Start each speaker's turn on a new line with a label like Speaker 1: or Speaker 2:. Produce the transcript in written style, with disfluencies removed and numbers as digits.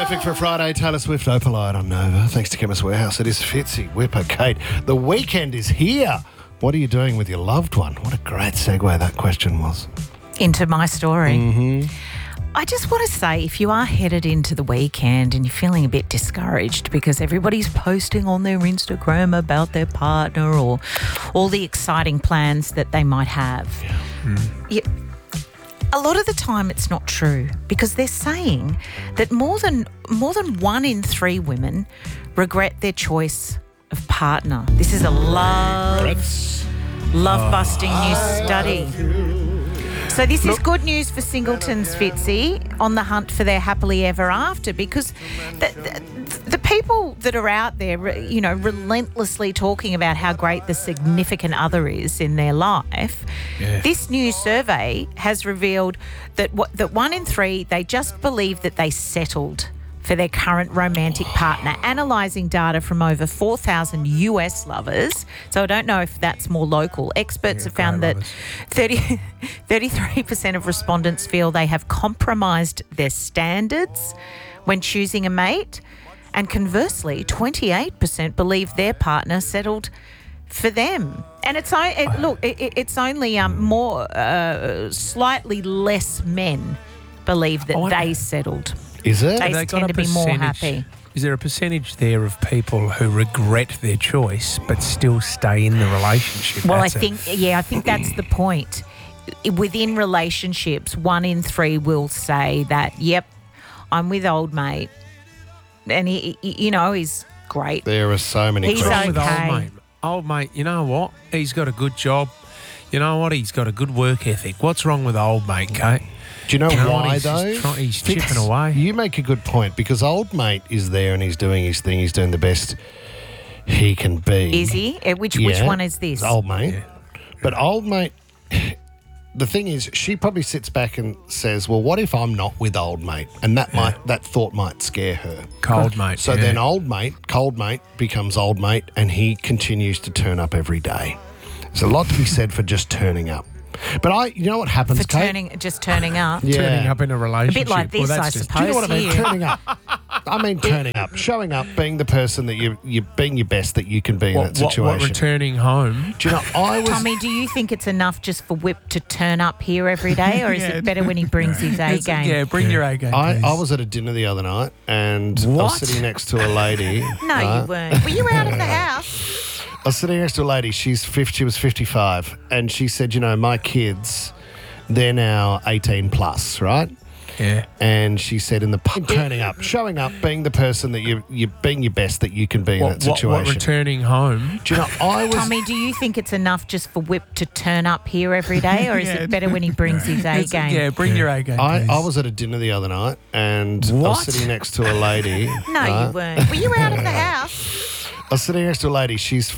Speaker 1: Perfect for Friday. Taylor Swift, Opalite on Nova. Thanks to Chemist Warehouse. It is Fitzy, Whipper, Kate. The weekend is here. What are you doing with your loved one? What a great segue that question was.
Speaker 2: Into my story. I just want to say, if you are headed into the weekend and you're feeling a bit discouraged because everybody's posting on their Instagram about their partner or all the exciting plans that they might have, a lot of the time it's not true, because they're saying that more than 1 in 3 women regret their choice of partner. This is a love-busting new study. So this is good news for singletons, Fitzy, on the hunt for their happily ever after, because the people that are out there, you know, relentlessly talking about how great the significant other is in their life, this new survey has revealed that 1 in 3, they just believe that they settled for their current romantic partner, analysing data from over 4,000 US lovers. So I don't know if that's more local. Experts have found that 33% of respondents feel they have compromised their standards when choosing a mate. And conversely, 28% believe their partner settled for them. And it's only slightly less men believe that they settled.
Speaker 1: Is it?
Speaker 2: They tend to be more happy.
Speaker 3: Is there a percentage there of people who regret their choice but still stay in the relationship?
Speaker 2: Well, I think that's the point. Within relationships, 1 in 3 will say that, yep, I'm with old mate. And he's great.
Speaker 1: There are so many
Speaker 2: He's
Speaker 1: questions.
Speaker 2: okay.
Speaker 3: With old mate. Old mate, you know what? He's got a good job. You know what? He's got a good work ethic. What's wrong with old mate, Kate?
Speaker 1: Do you know why, though?
Speaker 3: He's chipping away.
Speaker 1: You make a good point, because old mate is there and he's doing his thing. He's doing the best he can be.
Speaker 2: Is he? Which one is this?
Speaker 1: It's old mate. Yeah. But old mate, the thing is, she probably sits back and says, well, what if I'm not with old mate? And that thought might scare her.
Speaker 3: Cold mate.
Speaker 1: So then cold mate becomes old mate, and he continues to turn up every day. There's a lot to be said for just turning up. But you know what happens,
Speaker 2: For
Speaker 1: Kate?
Speaker 2: turning up.
Speaker 1: Yeah.
Speaker 3: Turning up in a
Speaker 2: A
Speaker 3: relationship.
Speaker 2: bit like this, I suppose.
Speaker 1: Do you know what I mean?
Speaker 2: here.
Speaker 1: Turning up. I mean turning up. Showing up, being the person that you're being your best that you can be in that situation.
Speaker 3: What returning home?
Speaker 1: Do you know,
Speaker 2: Tommy, do you think it's enough just for Whip to turn up here every day, or is it better when he brings his A game?
Speaker 3: Yeah, bring your A game, please.
Speaker 1: I was at a dinner the other night, and I was sitting next to a lady.
Speaker 2: No, you weren't. Were you out of the house?
Speaker 1: I was sitting next to a lady. She was 55, and she said, you know, my kids, they're now 18 plus, right?
Speaker 3: Yeah.
Speaker 1: And she said turning up, showing up, being the person that you're being your best that you can be in that situation.
Speaker 3: What returning home?
Speaker 1: Do you know,
Speaker 2: Tommy, do you think it's enough just for Whip to turn up here every day, or is it better when he brings his A game?
Speaker 3: Yeah, bring your A game, please.
Speaker 1: I was at a dinner the other night, and I was sitting next to a lady.
Speaker 2: No, you weren't. Were you out of the house?
Speaker 1: I was sitting next to a lady. She's